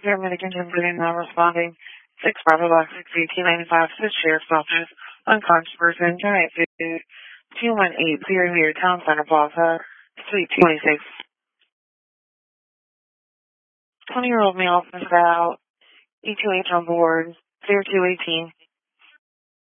Paramedic engine breathing not responding. 6 Bravo Box 1895 to the Sheriff's Office. Unconscious person, donate food. 218 Clear Town Center Plaza, Suite 226. 20-year-old male is out. E2H on board. 0218.